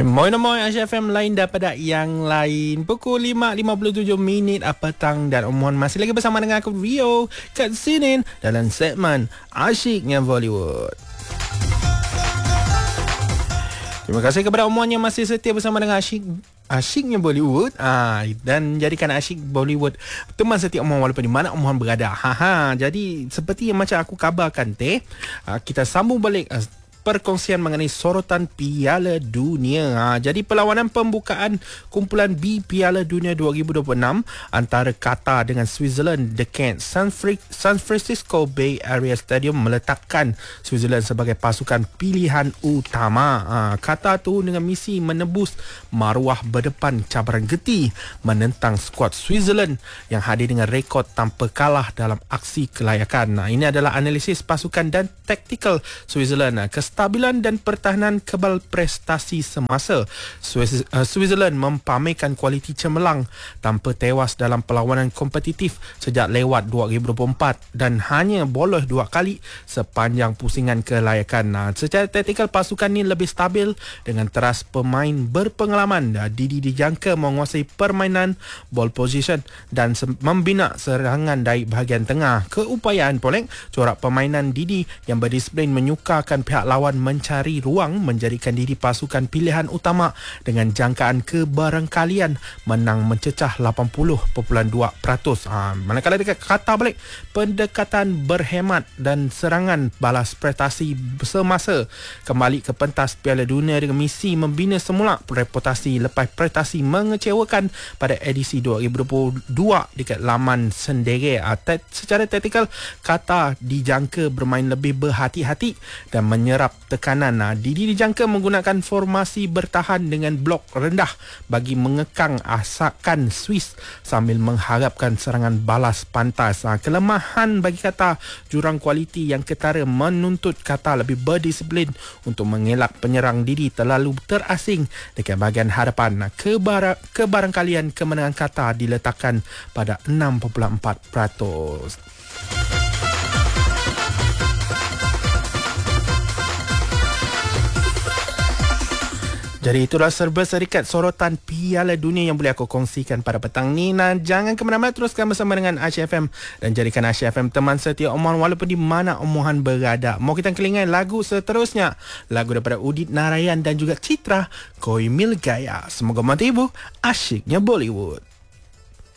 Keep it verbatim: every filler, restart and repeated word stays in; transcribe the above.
Moin-moin Aisyah F M lain daripada yang lain. Pukul lima lima puluh tujuh minit petang dan Om Mohan masih lagi bersama dengan aku Rio kat sini dalam segmen Asyiknya Bollywood. Terima kasih kepada Om Mohan yang masih setia bersama dengan Asyik Asyiknya Bollywood ah, dan jadikan Asyik Bollywood teman setia Om Mohan walaupun di mana Om Mohan berada. Haha, jadi seperti yang macam aku kabarkan teh, ah, kita sambung balik ah, perkongsian mengenai sorotan Piala Dunia. Ha, jadi perlawanan pembukaan kumpulan B Piala Dunia dua ribu dua puluh enam antara Qatar dengan Switzerland dekat San, Fri- San Francisco Bay Area Stadium meletakkan Switzerland sebagai pasukan pilihan utama. Ha, Qatar tu dengan misi menebus maruah berdepan cabaran geti menentang skuad Switzerland yang hadir dengan rekod tanpa kalah dalam aksi kelayakan. Nah, ini adalah analisis pasukan dan taktikal Switzerland. Nah, kestabilan dan pertahanan kebal prestasi semasa. Switzerland mempamerkan kualiti cemerlang tanpa tewas dalam perlawanan kompetitif sejak lewat dua ribu dua puluh empat dan hanya bolos dua kali sepanjang pusingan kelayakan. Nah, secara taktikal pasukan ini lebih stabil dengan teras pemain berpengalaman. Didi dijangka menguasai permainan ball position dan membina serangan dari bahagian tengah. Keupayaan Polek, corak permainan Didi yang berdisiplin menyukarkan pihak lawan mencari ruang menjadikan diri pasukan pilihan utama dengan jangkaan kebarangkalian menang mencecah lapan puluh perpuluhan dua peratus. Ha, manakala dekat Qatar balik, pendekatan berhemat dan serangan balas prestasi semasa kembali ke pentas Piala Dunia dengan misi membina semula reputasi lepas prestasi mengecewakan pada edisi dua ribu dua puluh dua dekat laman sendiri. Ha, secara taktikal, Qatar dijangka bermain lebih berhati-hati dan menyerap tekanan. Didi dijangka menggunakan formasi bertahan dengan blok rendah bagi mengekang asakan Swiss sambil mengharapkan serangan balas pantas. Kelemahan bagi Qatar, jurang kualiti yang ketara menuntut Qatar lebih berdisiplin untuk mengelak penyerang Didi terlalu terasing dekat bahagian hadapan. Kebar- kebarangkalian kemenangan Qatar diletakkan pada enam perpuluhan empat peratus. Jadi itulah serba serikat sorotan Piala Dunia yang boleh aku kongsikan pada petang ni. Nah, jangan ke mana-mana, teruskan bersama dengan Aisyah F M dan jadikan Aisyah F M teman setia Om Mohan walaupun di mana Om Mohan berada. Mau kita kelingan lagu seterusnya, lagu daripada Udit Narayan dan juga Citra, Koi Mil Gaya. Semoga menghibur Asyiknya Bollywood.